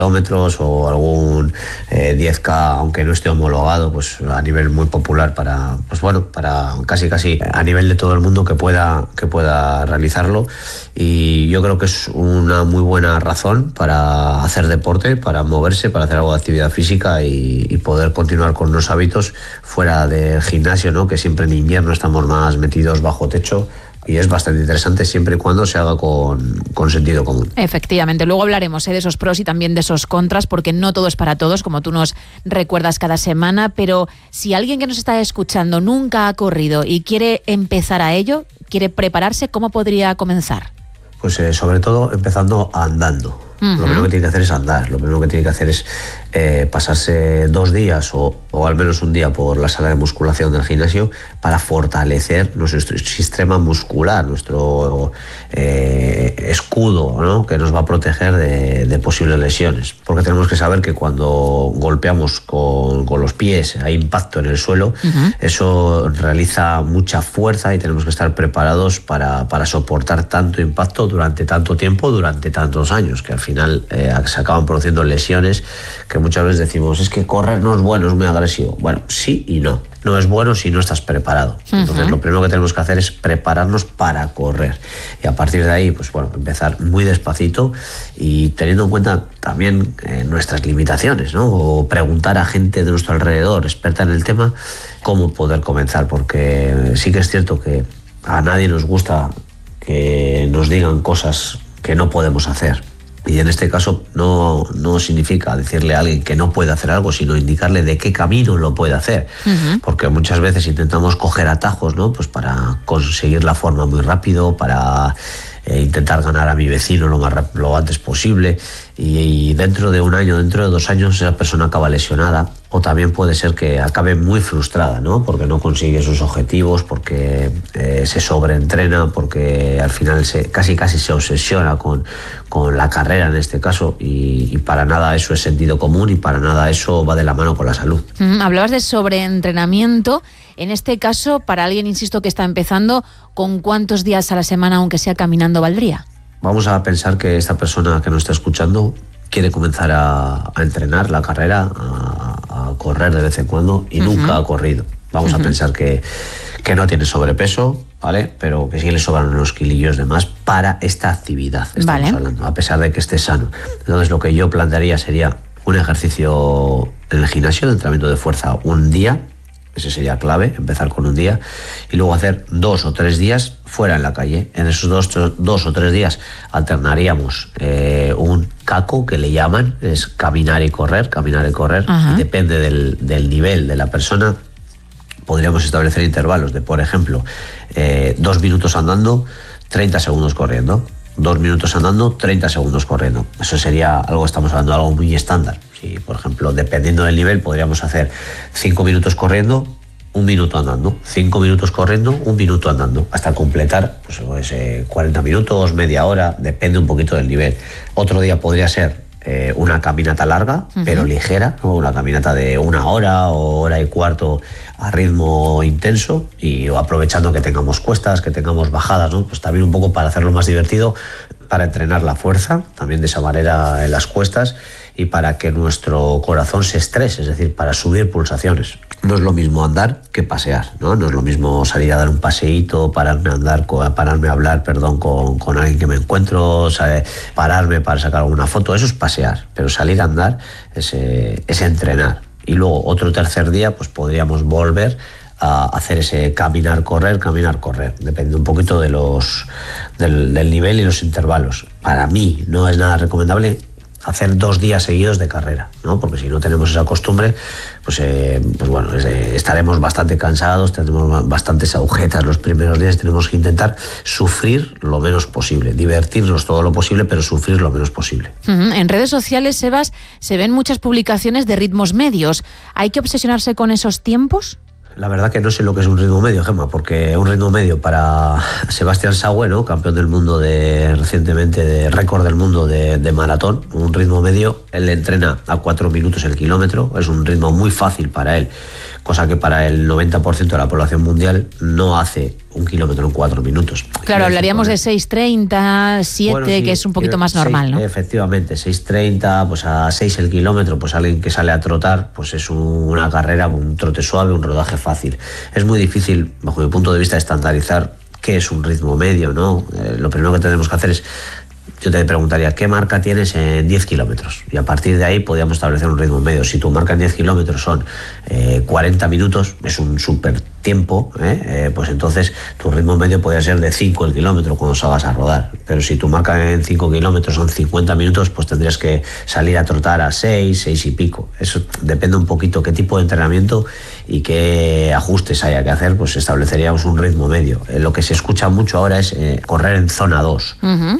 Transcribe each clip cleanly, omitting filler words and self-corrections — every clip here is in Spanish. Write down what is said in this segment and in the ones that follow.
kilómetros o algún 10K, aunque no esté homologado, pues a nivel muy popular para casi a nivel de todo el mundo que pueda realizarlo. Y yo creo que es una muy buena razón para hacer deporte, para moverse, para hacer algo de actividad física y poder continuar con unos hábitos fuera del gimnasio, ¿no? Que siempre en invierno estamos más metidos bajo techo. Y es bastante interesante siempre y cuando se haga con sentido común. Efectivamente, luego hablaremos de esos pros y también de esos contras, porque no todo es para todos, como tú nos recuerdas cada semana, pero si alguien que nos está escuchando nunca ha corrido y quiere empezar a ello, quiere prepararse, ¿cómo podría comenzar? Pues sobre todo empezando andando. Lo primero que tiene que hacer es andar, lo primero que tiene que hacer es pasarse 2 días o al menos un día por la sala de musculación del gimnasio para fortalecer nuestro sistema muscular, nuestro escudo, ¿no? Que nos va a proteger de posibles lesiones. Porque tenemos que saber que cuando golpeamos con los pies, hay impacto en el suelo, eso realiza mucha fuerza y tenemos que estar preparados para soportar tanto impacto durante tanto tiempo, durante tantos años, que al final se acaban produciendo lesiones que muchas veces decimos, es que correr no es bueno, es muy agresivo. Bueno, sí y no. No es bueno si no estás preparado. Entonces, lo primero que tenemos que hacer es prepararnos para correr. Y a partir de ahí, pues bueno, empezar muy despacito y teniendo en cuenta también nuestras limitaciones, ¿no? O preguntar a gente de nuestro alrededor, experta en el tema, cómo poder comenzar. Porque sí que es cierto que a nadie nos gusta que nos digan cosas que no podemos hacer. Y en este caso no significa decirle a alguien que no puede hacer algo, sino indicarle de qué camino lo puede hacer. Porque muchas veces intentamos coger atajos, ¿no? Pues para conseguir la forma muy rápido, para intentar ganar a mi vecino lo antes posible. Y dentro de 1 año, dentro de 2 años, esa persona acaba lesionada. O también puede ser que acabe muy frustrada, ¿no? Porque no consigue sus objetivos, porque se sobreentrena, porque al final casi se obsesiona con la carrera en este caso, y para nada eso es sentido común y para nada eso va de la mano con la salud. Hablabas de sobreentrenamiento. En este caso, para alguien, insisto, que está empezando, ¿con cuántos días a la semana, aunque sea caminando, valdría? Vamos a pensar que esta persona que nos está escuchando quiere comenzar a entrenar la carrera, a correr de vez en cuando y nunca ha corrido. Vamos a pensar que no tiene sobrepeso, ¿vale? Pero que sí le sobran unos kilillos de más para esta actividad, estamos hablando, a pesar de que esté sano. Entonces lo que yo plantearía sería un ejercicio en el gimnasio de entrenamiento de fuerza un día. Ese sería clave, empezar con un día, y luego hacer 2 o 3 días fuera en la calle. En esos 2 o 3 días alternaríamos un caco, que le llaman, es caminar y correr. Y depende del nivel de la persona. Podríamos establecer intervalos de, por ejemplo, 2 minutos andando, 30 segundos corriendo. 2 minutos andando, 30 segundos corriendo. Eso sería algo, estamos hablando de algo muy estándar. Si, por ejemplo, dependiendo del nivel, podríamos hacer 5 minutos corriendo, 1 minuto andando. 5 minutos corriendo, 1 minuto andando. Hasta completar 40 minutos, media hora, depende un poquito del nivel. Otro día podría ser una caminata larga, pero ligera, ¿no? Una caminata de 1 hora o 1 hora y cuarto a ritmo intenso, y aprovechando que tengamos cuestas, que tengamos bajadas, ¿no? Pues también un poco para hacerlo más divertido, para entrenar la fuerza, también de esa manera en las cuestas, y para que nuestro corazón se estrese, es decir, para subir pulsaciones. No es lo mismo andar que pasear, ¿no? No es lo mismo salir a dar un paseíto, pararme a hablar con alguien que me encuentro, pararme para sacar alguna foto, eso es pasear, pero salir a andar es entrenar. Y luego otro tercer día pues podríamos volver a hacer ese caminar-correr, depende un poquito del nivel y los intervalos. Para mí no es nada recomendable hacer 2 días seguidos de carrera, ¿no? Porque si no tenemos esa costumbre, estaremos bastante cansados, tendremos bastantes agujetas los primeros días. Tenemos que intentar sufrir lo menos posible, divertirnos todo lo posible, pero sufrir lo menos posible. En redes sociales, Sebas, se ven muchas publicaciones de ritmos medios. ¿Hay que obsesionarse con esos tiempos? La verdad que no sé lo que es un ritmo medio, Gemma, porque un ritmo medio para Sebastián Saue, ¿no? Campeón del mundo recientemente, de récord del mundo de maratón, un ritmo medio, él entrena a 4 minutos el kilómetro, es un ritmo muy fácil para él, cosa que para el 90% de la población mundial no hace un kilómetro en 4 minutos. Claro, hablaríamos de 6:30, 7, bueno, sí, que es un poquito más normal, ¿no? Efectivamente, 6:30, pues a 6 el kilómetro, pues alguien que sale a trotar, pues es una carrera, un trote suave, un rodaje fácil. Es muy difícil, bajo mi punto de vista, estandarizar qué es un ritmo medio, ¿no? Lo primero que tenemos que hacer es, yo te preguntaría, ¿qué marca tienes en 10 kilómetros? Y a partir de ahí podríamos establecer un ritmo medio. Si tu marca en 10 kilómetros son 40 minutos, es un súper tiempo, pues entonces tu ritmo medio podría ser de 5 el kilómetro cuando salgas a rodar. Pero si tu marca en 5 kilómetros son 50 minutos, pues tendrías que salir a trotar a 6 y pico. Eso depende un poquito qué tipo de entrenamiento y qué ajustes haya que hacer, pues estableceríamos un ritmo medio. Lo que se escucha mucho ahora es correr en zona 2,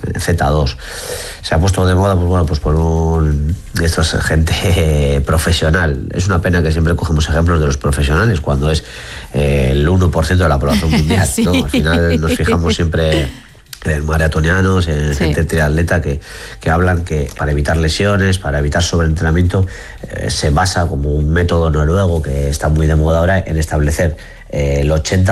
Z2. Se ha puesto de moda, pues bueno, pues por esto es gente profesional. Es una pena que siempre cogemos ejemplos de los profesionales cuando es el 1% de la población mundial, sí, ¿no? Al final nos fijamos siempre en maratonianos, en gente triatleta que hablan que para evitar lesiones, para evitar sobreentrenamiento, se basa como un método noruego que está muy de moda ahora en establecer el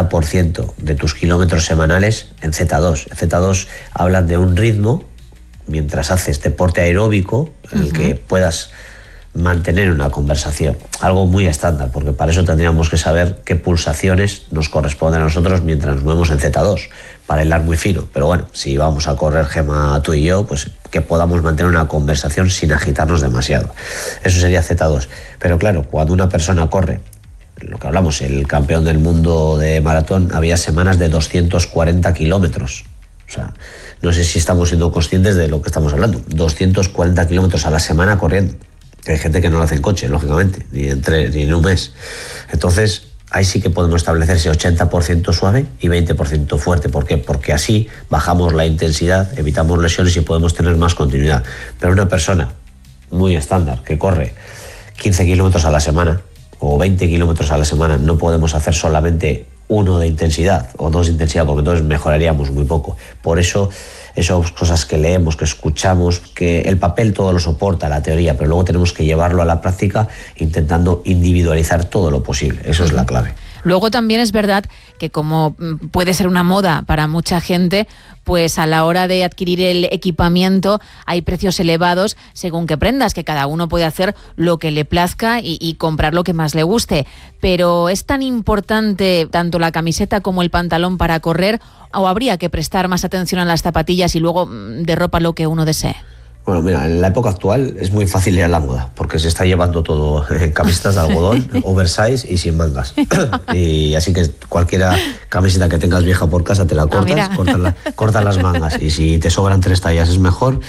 80% de tus kilómetros semanales en Z2. En Z2 hablan de un ritmo mientras haces deporte aeróbico en el que puedas mantener una conversación, algo muy estándar, porque para eso tendríamos que saber qué pulsaciones nos corresponden a nosotros mientras nos movemos en Z2, para hilar muy fino. Pero bueno, si vamos a correr, Gemma, tú y yo, pues que podamos mantener una conversación sin agitarnos demasiado. Eso sería Z2. Pero claro, cuando una persona corre, lo que hablamos, el campeón del mundo de maratón, había semanas de 240 kilómetros. O sea, no sé si estamos siendo conscientes de lo que estamos hablando. 240 kilómetros a la semana corriendo. Hay gente que no lo hace en coche, lógicamente, ni en un mes. Entonces, ahí sí que podemos establecer ese 80% suave y 20% fuerte. ¿Por qué? Porque así bajamos la intensidad, evitamos lesiones y podemos tener más continuidad. Pero una persona muy estándar que corre 15 kilómetros a la semana o 20 kilómetros a la semana, no podemos hacer solamente 1 de intensidad o 2 de intensidad, porque entonces mejoraríamos muy poco. Por eso, esas cosas que leemos, que escuchamos, que el papel todo lo soporta, la teoría, pero luego tenemos que llevarlo a la práctica intentando individualizar todo lo posible. Eso es la clave. Luego también es verdad que como puede ser una moda para mucha gente, pues a la hora de adquirir el equipamiento hay precios elevados según qué prendas, que cada uno puede hacer lo que le plazca y comprar lo que más le guste. Pero ¿es tan importante tanto la camiseta como el pantalón para correr, o habría que prestar más atención a las zapatillas y luego de ropa lo que uno desee? Bueno, mira, en la época actual es muy fácil ir a la moda, porque se está llevando todo en camisetas de algodón, oversize y sin mangas. Y así que cualquier camiseta que tengas vieja por casa te la cortas, cortas las mangas. Y si te sobran 3 tallas es mejor.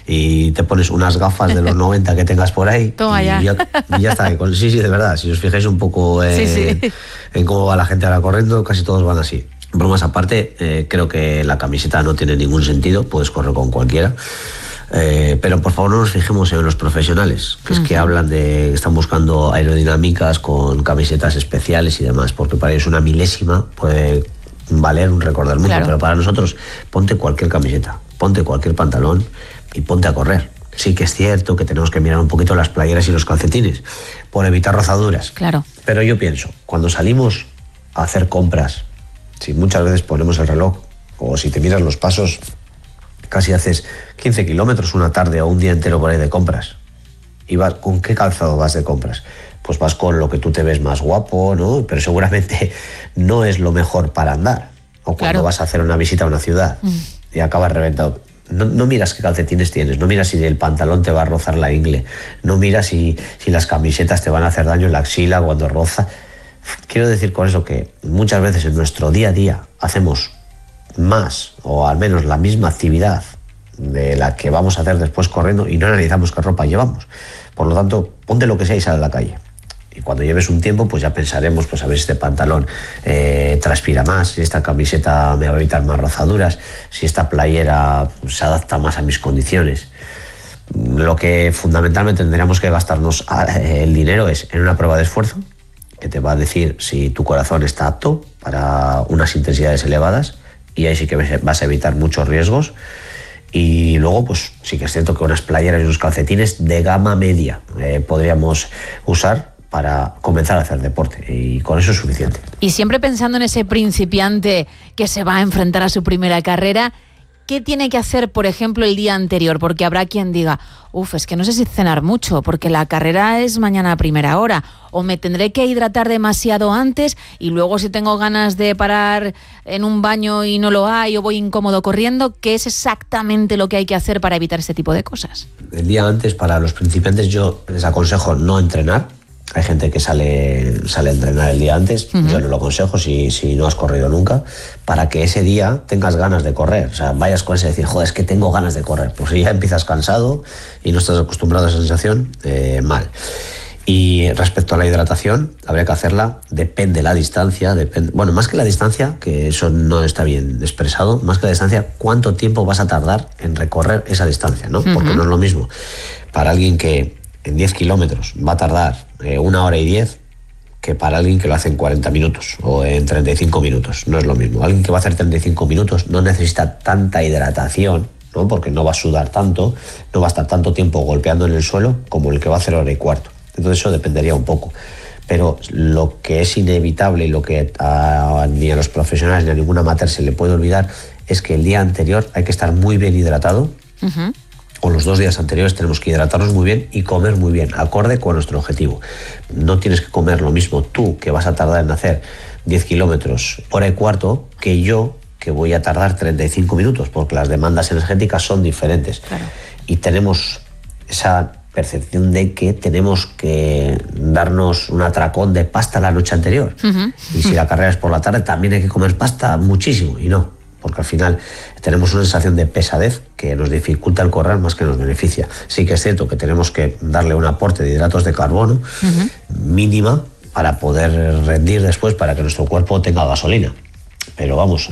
Y te pones unas gafas de los 90 que tengas por ahí. Toma y ya está. Sí, de verdad. Si os fijáis un poco en cómo va la gente ahora corriendo, casi todos van así. Bromas aparte, creo que la camiseta no tiene ningún sentido. Puedes correr con cualquiera. Pero por favor no nos fijemos en los profesionales, que es que hablan de, están buscando aerodinámicas con camisetas especiales y demás, porque para ellos una milésima puede valer un récord del mundo, claro. Pero para nosotros ponte cualquier camiseta, ponte cualquier pantalón y ponte a correr. Sí que es cierto que tenemos que mirar un poquito las playeras y los calcetines por evitar rozaduras, claro. Pero yo pienso, cuando salimos a hacer compras, si muchas veces ponemos el reloj o si te miras los pasos, casi haces 15 kilómetros una tarde o un día entero por ahí de compras. ¿Y vas, con qué calzado vas de compras? Pues vas con lo que tú te ves más guapo, ¿no? Pero seguramente no es lo mejor para andar. O cuando vas a hacer una visita a una ciudad y acabas reventado. No miras qué calcetines tienes, no miras si el pantalón te va a rozar la ingle, no miras si las camisetas te van a hacer daño en la axila cuando roza. Quiero decir con eso que muchas veces en nuestro día a día hacemos más o al menos la misma actividad de la que vamos a hacer después corriendo y no analizamos qué ropa llevamos. Por lo tanto, ponte lo que sea y sal a la calle. Y cuando lleves un tiempo, pues ya pensaremos, pues a ver si este pantalón transpira más, si esta camiseta me va a evitar más rozaduras, si esta playera pues, se adapta más a mis condiciones. Lo que fundamentalmente tendríamos que gastarnos el dinero es en una prueba de esfuerzo que te va a decir si tu corazón está apto para unas intensidades elevadas, y ahí sí que vas a evitar muchos riesgos. Y luego, pues sí que es cierto que unas playeras y unos calcetines de gama media podríamos usar para comenzar a hacer deporte, y con eso es suficiente. Y siempre pensando en ese principiante que se va a enfrentar a su primera carrera, ¿qué tiene que hacer, por ejemplo, el día anterior? Porque habrá quien diga, es que no sé si cenar mucho, porque la carrera es mañana a primera hora, o me tendré que hidratar demasiado antes, y luego si tengo ganas de parar en un baño y no lo hay, o voy incómodo corriendo. ¿Qué es exactamente lo que hay que hacer para evitar este tipo de cosas? El día antes, para los principiantes, yo les aconsejo no entrenar. Hay gente que sale a entrenar el día antes. Yo no lo aconsejo si no has corrido nunca, para que ese día tengas ganas de correr. O sea, vayas con ese decir, joder, es que tengo ganas de correr. Pues si ya empiezas cansado y no estás acostumbrado a esa sensación, mal. Y respecto a la hidratación, habría que hacerla, depende la distancia, bueno, más que la distancia, que eso no está bien expresado, más que la distancia, cuánto tiempo vas a tardar en recorrer esa distancia, ¿no? Porque no es lo mismo para alguien que en 10 kilómetros va a tardar 1 hora y 10 que para alguien que lo hace en 40 minutos o en 35 minutos. No es lo mismo. Alguien que va a hacer 35 minutos no necesita tanta hidratación, ¿no? Porque no va a sudar tanto, no va a estar tanto tiempo golpeando en el suelo como el que va a hacer 1 hora y cuarto. Entonces eso dependería un poco. Pero lo que es inevitable y lo que ni a los profesionales ni a ningún amateur se le puede olvidar es que el día anterior hay que estar muy bien hidratado. O los 2 días anteriores tenemos que hidratarnos muy bien y comer muy bien, acorde con nuestro objetivo. No tienes que comer lo mismo tú, que vas a tardar en hacer 10 kilómetros 1 hora y cuarto, que yo, que voy a tardar 35 minutos, porque las demandas energéticas son diferentes. Claro. Y tenemos esa percepción de que tenemos que darnos un atracón de pasta la noche anterior. Y si la carrera es por la tarde, también hay que comer pasta muchísimo, y no. Porque al final tenemos una sensación de pesadez que nos dificulta el correr más que nos beneficia. Sí que es cierto que tenemos que darle un aporte de hidratos de carbono mínima para poder rendir después, para que nuestro cuerpo tenga gasolina. Pero vamos,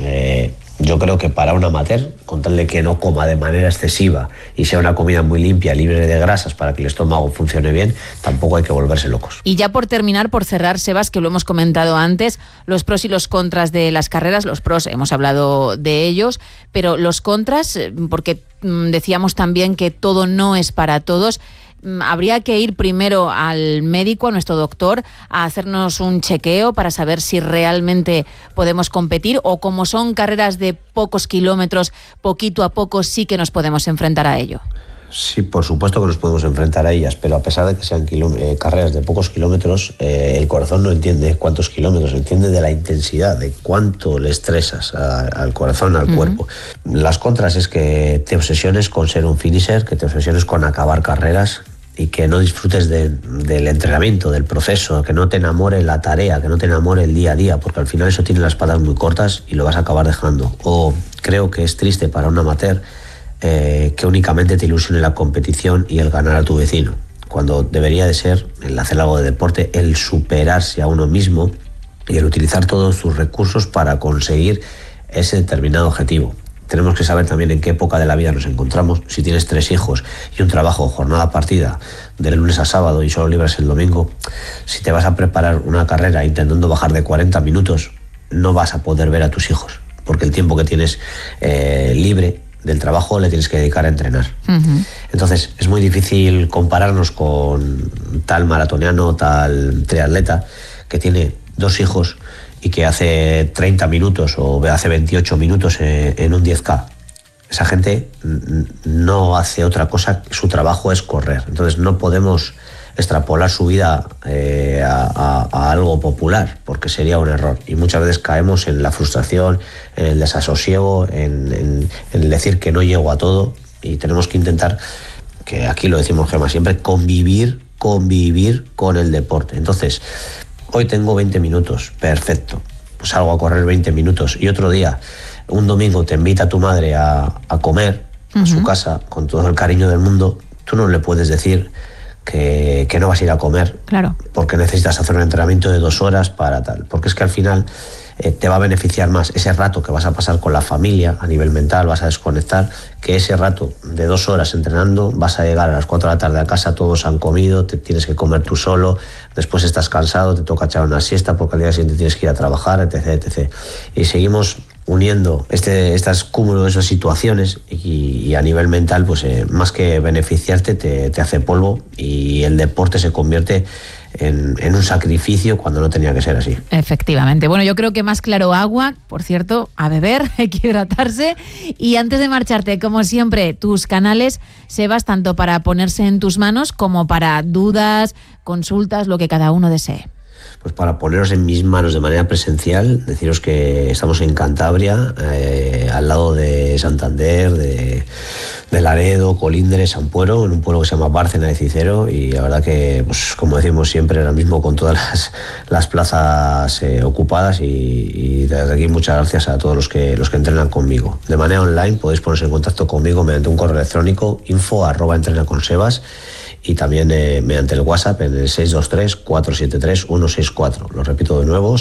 yo creo que para un amateur, con tal de que no coma de manera excesiva y sea una comida muy limpia, libre de grasas, para que el estómago funcione bien, tampoco hay que volverse locos. Y ya por terminar, por cerrar, Sebas, que lo hemos comentado antes, los pros y los contras de las carreras. Los pros hemos hablado de ellos, pero los contras, porque decíamos también que todo no es para todos. Habría que ir primero al médico, a nuestro doctor, a hacernos un chequeo para saber si realmente podemos competir, o como son carreras de pocos kilómetros, poquito a poco sí que nos podemos enfrentar a ello. Sí, por supuesto que nos podemos enfrentar a ellas, pero a pesar de que sean carreras de pocos kilómetros, el corazón no entiende cuántos kilómetros, entiende de la intensidad, de cuánto le estresas al corazón, al cuerpo. Las contras es que te obsesiones con ser un finisher, que te obsesiones con acabar carreras, y que no disfrutes del entrenamiento, del proceso, que no te enamore la tarea, que no te enamore el día a día, porque al final eso tiene las patas muy cortas y lo vas a acabar dejando. O creo que es triste para un amateur que únicamente te ilusione la competición y el ganar a tu vecino, cuando debería de ser, el hacer algo de deporte, el superarse a uno mismo y el utilizar todos sus recursos para conseguir ese determinado objetivo. Tenemos que saber también en qué época de la vida nos encontramos. Si tienes 3 hijos y un trabajo jornada partida de lunes a sábado y solo libras el domingo, si te vas a preparar una carrera intentando bajar de 40 minutos, no vas a poder ver a tus hijos, porque el tiempo que tienes libre del trabajo le tienes que dedicar a entrenar. Entonces es muy difícil compararnos con tal maratoniano, tal triatleta que tiene 2 hijos y que hace 30 minutos o hace 28 minutos en un 10K. Esa gente no hace otra cosa, su trabajo es correr. Entonces no podemos extrapolar su vida a algo popular, porque sería un error. Y muchas veces caemos en la frustración, en el desasosiego, en el decir que no llego a todo, y tenemos que intentar, que aquí lo decimos, Gemma, siempre convivir con el deporte. Entonces, hoy tengo 20 minutos, perfecto, pues salgo a correr 20 minutos. Y otro día, un domingo, te invita tu madre a comer a su casa con todo el cariño del mundo. Tú no le puedes decir que no vas a ir a comer, claro, porque necesitas hacer un entrenamiento de 2 horas para tal. Porque es que al final te va a beneficiar más ese rato que vas a pasar con la familia a nivel mental, vas a desconectar, que ese rato de 2 horas entrenando. Vas a llegar a las 4 de la tarde a casa, todos han comido, te tienes que comer tú solo, después estás cansado, te toca echar una siesta porque al día siguiente tienes que ir a trabajar, etc, etc. Y seguimos uniendo estas cúmulos de esas situaciones y a nivel mental, pues más que beneficiarte, te hace polvo, y el deporte se convierte en un sacrificio cuando no tenía que ser así. Efectivamente. Bueno, yo creo que más claro agua, por cierto, a beber, hay que hidratarse. Y antes de marcharte, como siempre, tus canales, Sebas, tanto para ponerse en tus manos como para dudas, consultas, lo que cada uno desee. Pues para poneros en mis manos de manera presencial, deciros que estamos en Cantabria, al lado de Santander, de Laredo, Colindres, Ampuero, en un pueblo que se llama Bárcena de Cicero, y la verdad que, pues como decimos siempre, ahora mismo con todas las plazas ocupadas, y desde aquí muchas gracias a todos los que entrenan conmigo. De manera online podéis poneros en contacto conmigo mediante un correo electrónico info@entrenaconsebas, y también mediante el WhatsApp en el 623-473-164. Lo repito de nuevo,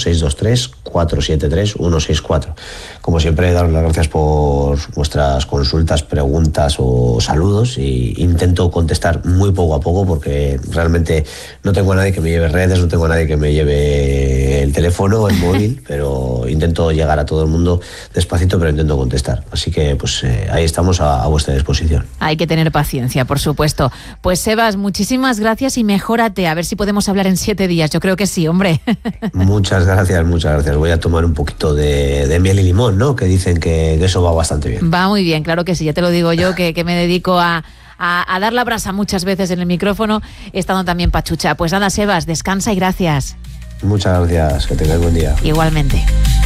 623-473-164. Como siempre, daros las gracias por vuestras consultas, preguntas o saludos, y intento contestar muy poco a poco porque realmente no tengo a nadie que me lleve redes, no tengo a nadie que me lleve el teléfono, el móvil, pero intento llegar a todo el mundo despacito, pero intento contestar. Así que pues ahí estamos a vuestra disposición. Hay que tener paciencia, por supuesto. Pues Sebas, muchísimas gracias y mejórate. A ver si podemos hablar en 7 días. Yo creo que sí, hombre. Muchas gracias, muchas gracias. Voy a tomar un poquito de miel y limón, ¿no? Que dicen que eso va bastante bien. Va muy bien, claro que sí. Ya te lo digo yo, que me dedico a dar la brasa muchas veces en el micrófono, estando también pachucha. Pues nada, Sebas, descansa y gracias. Muchas gracias. Que tengáis buen día. Igualmente.